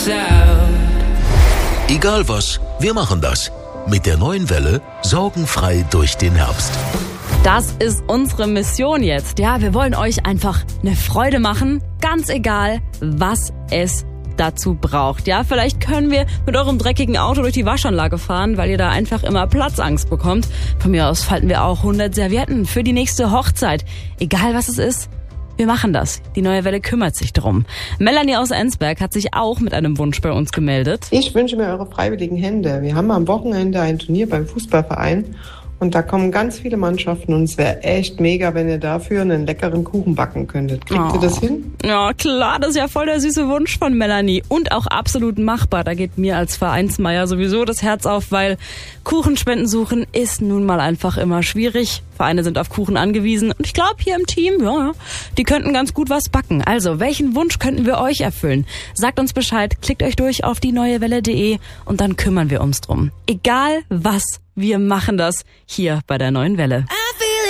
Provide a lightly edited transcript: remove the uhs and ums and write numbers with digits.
Egal was, wir machen das. Mit der neuen Welle sorgenfrei durch den Herbst. Das ist unsere Mission jetzt. Ja, wir wollen euch einfach eine Freude machen, ganz egal, was es dazu braucht. Ja, vielleicht können wir mit eurem dreckigen Auto durch die Waschanlage fahren, weil ihr da einfach immer Platzangst bekommt. Von mir aus falten wir auch 100 Servietten für die nächste Hochzeit. Egal was es ist, wir machen das. Die neue Welle kümmert sich drum. Melanie aus Ensberg hat sich auch mit einem Wunsch bei uns gemeldet. Ich wünsche mir eure freiwilligen Hände. Wir haben am Wochenende ein Turnier beim Fußballverein und da kommen ganz viele Mannschaften und es wäre echt mega, wenn ihr dafür einen leckeren Kuchen backen könntet. Kriegt ihr das hin? Ja, klar, das ist ja voll der süße Wunsch von Melanie und auch absolut machbar. Da geht mir als Vereinsmeier sowieso das Herz auf, weil Kuchenspenden suchen ist nun mal einfach immer schwierig. Vereine sind auf Kuchen angewiesen und ich glaube hier im Team, ja, die könnten ganz gut was backen. Also, welchen Wunsch könnten wir euch erfüllen? Sagt uns Bescheid, klickt euch durch auf dieneuewelle.de und dann kümmern wir uns drum. Egal was, wir machen das hier bei der neuen Welle.